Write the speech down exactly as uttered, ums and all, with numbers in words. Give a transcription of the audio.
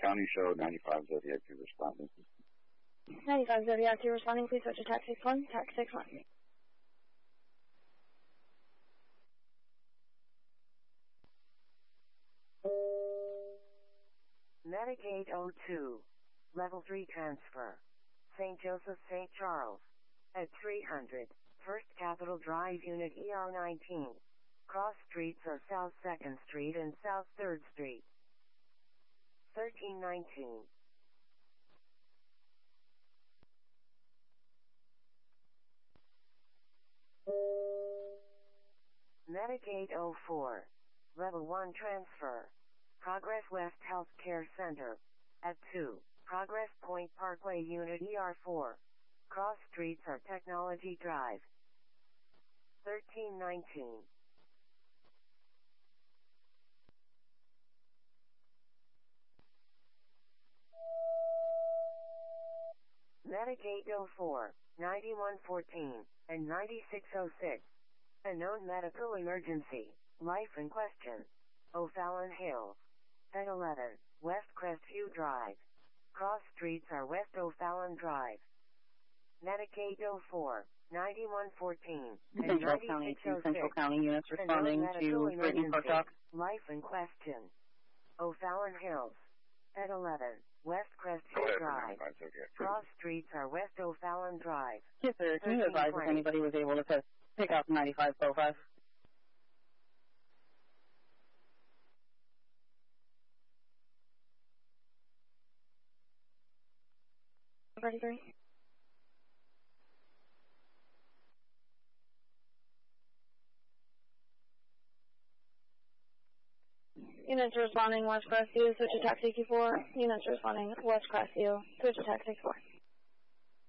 County Show, ninety-five Zodiac two responding. ninety-five Zodiac two responding, please switch to tax six one, tax six one. Medicaid oh two, Level three transfer. Saint Joseph, Saint Charles. At three hundred, First Capitol Drive, Unit E R nineteen. Cross streets are South second Street and South third Street. thirteen nineteen. Medicaid oh four, Level one transfer. Progress West Health Care Center. At two, Progress Point Parkway, Unit E R four. Cross streets are Technology Drive. thirteen nineteen. Medicaid oh four, ninety-one fourteen, and ninety-six oh six. A known medical emergency, life in question. O'Fallon Hills. At eleven, West Crestview Drive. Cross streets are West O'Fallon Drive. Medicaid oh four, ninety-one fourteen, and Central County, ninety-six two oh six. Central County units responding to Brittany Park Dock. Life in question. O'Fallon Hills. At eleven, West Crestview Go ahead, Drive. ninety-five Zodiac. Cross streets are West O'Fallon Drive. Yes, sir. Can you advise if anybody was able to pick up ninety-five oh five? thirty-three. Units responding West Crestview, switch to taxi Q four. Units responding West Crestview, switch to taxi four.